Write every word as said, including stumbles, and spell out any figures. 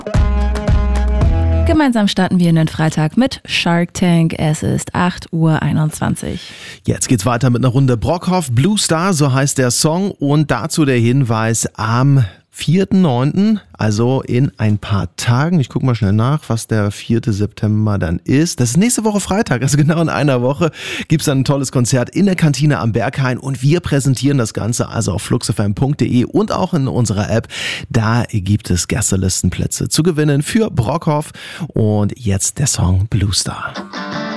Gemeinsam starten wir in den Freitag mit Shark Tank. Es ist acht Uhr einundzwanzig. Jetzt geht's weiter mit einer Runde Brockhoff. Blue Star, so heißt der Song. Und dazu der Hinweis am vierten neunten, also in ein paar Tagen. Ich gucke mal schnell nach, was der vierte September dann ist. Das ist nächste Woche Freitag, also genau in einer Woche gibt's dann ein tolles Konzert in der Kantine am Berghain und wir präsentieren das Ganze also auf fluxfm punkt de und auch in unserer App. Da gibt es Gästelistenplätze zu gewinnen für Brockhoff und jetzt der Song Blue Star.